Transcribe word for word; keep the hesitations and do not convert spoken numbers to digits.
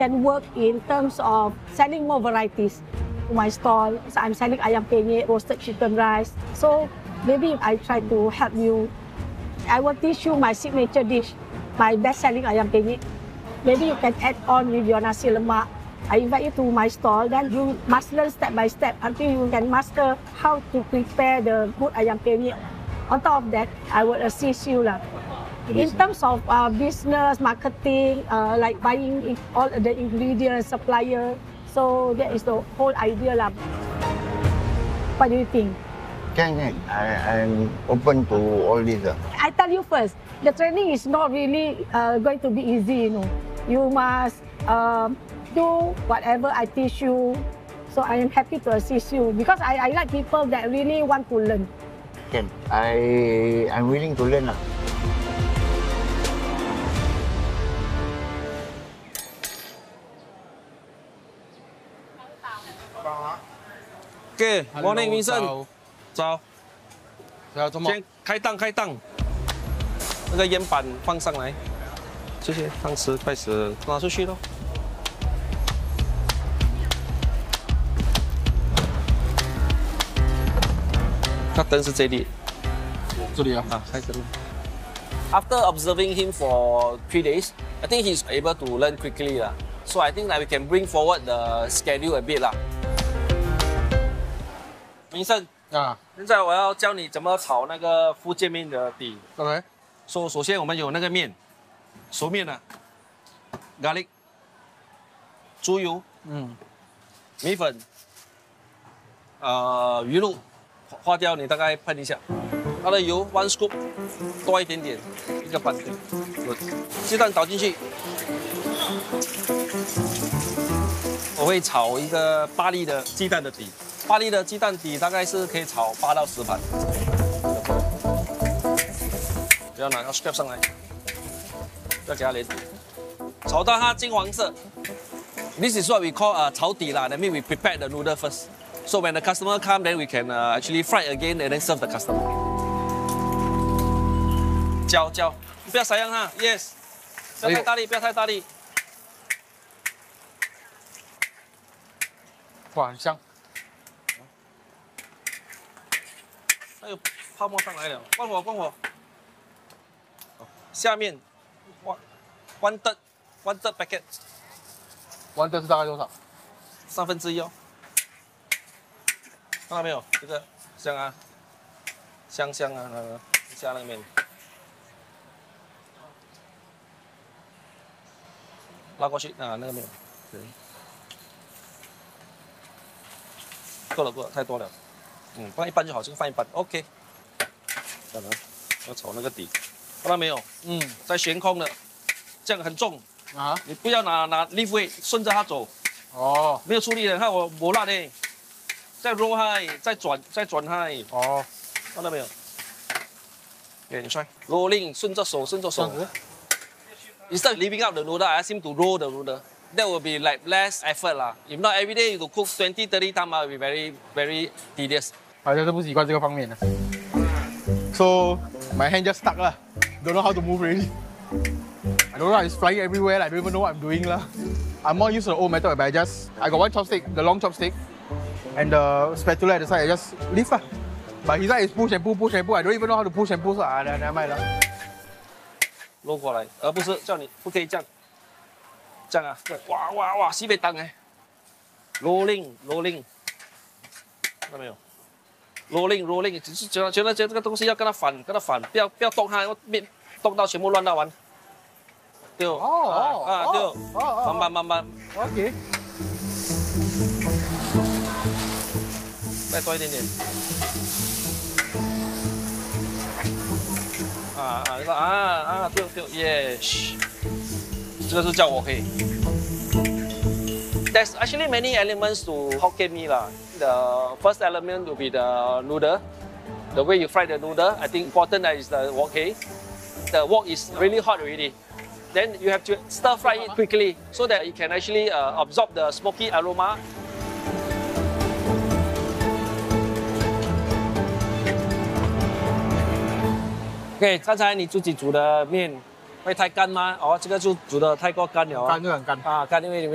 Can work in terms of selling more varieties to my stall. So I'm selling ayam penyet, roasted chicken rice. So maybe I try to help you. I will teach you my signature dish, my best-selling ayam penyet. Maybe you can add on with your nasi lemak. I invite you to my stall, then you must learn step by step until you can master how to prepare the good ayam penyet. On top of that, I will assist you lah. In terms of uh, business, marketing, uh, like buying all the ingredients, supplier. So that is the whole idea lah. What do you think? Can, can. I am open to all this. Uh. I tell you first, the training is not really uh, going to be easy, you know. You must um, do whatever I teach you. So I am happy to assist you because I, I like people that really want to learn. Can. I I'm willing to learn. Uh. Okay, morning, Vincent. 早。 要怎么？ 先开档，开档。那个烟板放上来，谢谢。汤匙开始拿出去咯。那灯是这里。 这里啊。 啊，开始了。After observing him for three days, I think he's able to learn quickly lah. So I think that we can bring forward the schedule a bit lah. 明胜啊， 现在我要教你怎么炒那个福建面的底。 OK。 首、so, 首先我们有那个面，熟面啊 ，garlic， 猪油，嗯，米粉，呃，鱼露，花雕你大概喷一下，它的油 one scoop， 多一点点，一个半对，鸡蛋倒进去，我会炒一个八粒的鸡蛋的底。 八粒的鸡蛋底大概是可以炒八到十盘，不要拿个 strap 上来，要给它连底，炒到它金黄色。This is what we call 呃、uh, 炒底啦。That means we prepare the noodle first. So when the customer come, then we can uh, actually fry again and then serve the customer. 搅搅，不要撒样哈 ，yes， 不要太大力，不要太大力。 哇，很香。 还有泡沫上来了，关火关火。下面 one one third one third packet， one third是大概多少？ 三分之一哦。看到没有？这个香啊，香香啊，那个下那个面。拉过去啊，那个面。对。够了够了，太多了。 嗯，放一半就好，就放一半 ，OK。再来，要炒那个底，看到没有？嗯，在悬空的，这样很重啊！你不要拿拿 lift weight， 顺着它走。哦，没有出力的，看我磨辣的，再 roll high， 再转，再转 high。哦，看到没有？给你帅 ，rolling， 顺着手，顺着手。Instead of leaving out the noodle, I ask him to roll the noodle. That will be like less effort lah. If not every day you to cook twenty, thirty times, it will be very, very tedious. 好像是不习惯这个方面的。So my hand just stuck lah. Don't know how to move really. I don't know. It's flying everywhere. I don't even know what I'm doing lah. I'm more used to the old method, but I just I got one chopstick, the long chopstick, and the spatula at the side. I just lift lah. But his side is push and pull, push and pull. I don't even know how to push and pull. So ah, never mind lah. 落过来，而不是叫你不可以这样。 这样啊，对，哇哇哇，西北档哎 ，rolling rolling， 看到没有 ？rolling rolling， 只是觉得觉得觉得这个东西要跟它反，跟它反，不要不要动它，面动到全部乱到完。对哦，哦啊对哦，慢慢慢慢 ，OK， 再多一点点。啊啊啊啊，对对耶，这个是叫我可以。 There's actually many elements to Hokkien mee lah. The first element will be the noodle. The way you fry the noodle, I think important is the wok hei. The wok is really hot already. Then you have to stir fry it quickly so that it can actually uh, absorb the smoky aroma. OK， 刚才你自己煮的面会太干吗？哦，这个就煮的太过干了、啊。 干就很干啊，干因为你。